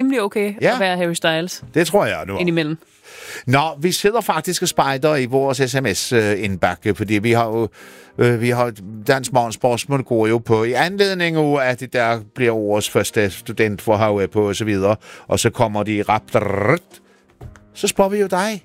rimelig okay at være Harry Styles. Det tror jeg nu. Indimellem. Nå, vi sidder faktisk og spejder i vores sms-indbakke, fordi vi har Dansk Morgens spørgsmål går jo på i anledning af, at det der bliver årets første studentforhave på og så videre, og så kommer de så spørger vi jo dig,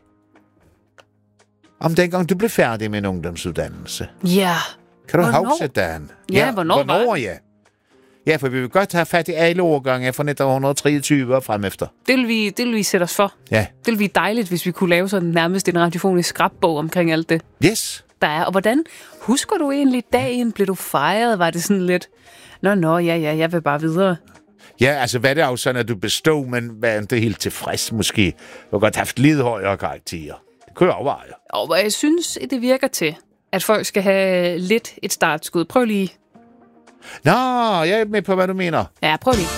om dengang du blev færdig med en ungdomsuddannelse. Ja. Kan du huske den? Ja, hvornår ja. Ja, for vi vil godt have fat i alle årgange fra 1923 og frem efter. Det vil vi sætte os for. Ja. Det ville blive dejligt, hvis vi kunne lave sådan nærmest en radiofonisk skrabbog omkring alt det. Yes. Der er. Og hvordan husker du egentlig dagen? Blev du fejret? Var det sådan lidt, ja, jeg vil bare videre? Ja, altså hvad det er jo sådan, at du bestod, men var ikke helt tilfreds måske. Du har godt haft lidt højere karakterer. Det kunne jeg overveje. Og jeg synes, det virker til, at folk skal have lidt et startskud. Prøv lige. Nå, jeg er med på, hvad du mener. Ja, prøv lige.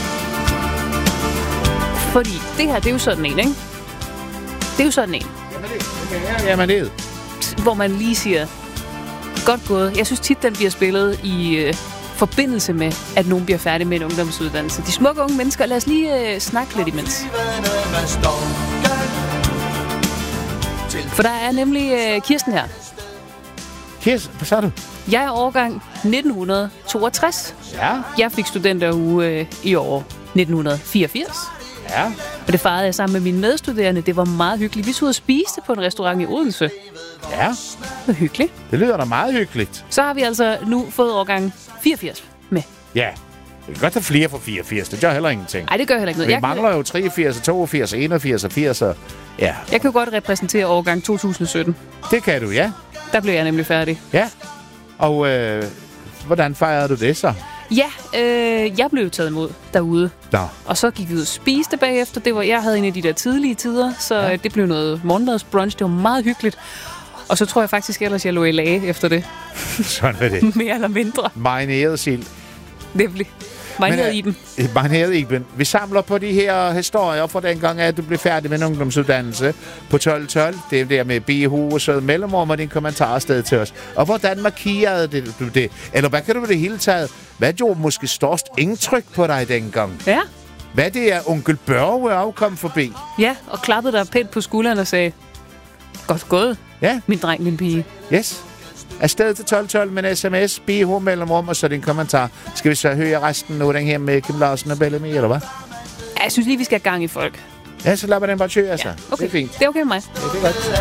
Fordi det her, det er jo sådan en, ikke? Det er jo sådan en. Jamen det. Hvor man lige siger, godt gået. Jeg synes tit, den bliver spillet i forbindelse med, at nogen bliver færdig med en ungdomsuddannelse. De smukke unge mennesker, lad os lige snakke lidt imens. For der er nemlig Kirsten her. Kirsten, hvad sagde du? Jeg er årgang 1962. Ja. Jeg fik studenteruge i år 1984. Ja. Og det fejrede jeg sammen med mine medstuderende. Det var meget hyggeligt. Vi tog ud og spiste på en restaurant i Odense. Ja. Det var hyggeligt. Det lyder da meget hyggeligt. Så har vi altså nu fået årgang 84 med. Ja. Det kan godt have flere for 84. Det gør heller ingenting. Nej, det gør heller ikke noget. Vi mangler jo 83, 82, 81 og 80. Ja. Jeg kan jo godt repræsentere årgang 2017. Det kan du, ja. Der blev jeg nemlig færdig. Ja. Og hvordan fejrede du det så? Ja, jeg blev taget imod derude. Nå. Og så gik vi ud og spiste bagefter. Jeg havde en af de der tidlige tider, så det blev noget morgenmadsbrunch. Det var meget hyggeligt. Og så tror jeg faktisk ellers, jeg lå i lage efter det. Sådan er det. Mere eller mindre. Marineret sild. Nemlig. Marineret i dem. Marineret i dem. Vi samler på de her historier fra dengang, at du blev færdig med en ungdomsuddannelse på 1212. Det er der med BH og så mellemrum og din kommentar afsted til os. Og hvordan markerede du det? Eller hvad kan du det hele taget? Hvad gjorde måske størst indtryk på dig dengang? Ja. Hvad det er onkel Børge afkom forbi? Ja, og klappede dig pænt på skulderen og sagde, godt gået, min dreng, min pige. Yes. Afsted til 1212 med en sms, BH mellemrum, og så din kommentar. Skal vi så høre resten nu, den her med Kim Larsen og Bellamy, eller hvad? Ja, jeg synes lige, vi skal have gang i folk. Ja, så lader man den bare køre, altså. Ja, okay. Det er fint. Det er okay med mig. Ja, det er godt.